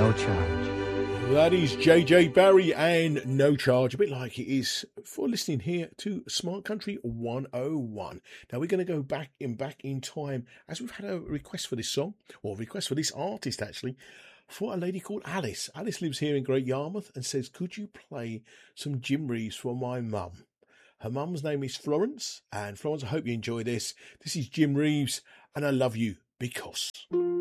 no charge. That is JJ Barry and No Charge, a bit like it is for listening here to Smart Country 101. Now we're going to go back in time, as we've had a request for this song, or a request for this artist actually, for a lady called Alice. Alice lives here in Great Yarmouth and says, could you play some Jim Reeves for my mum? Her mum's name is Florence, and Florence, I hope you enjoy this. This is Jim Reeves, and I love you because...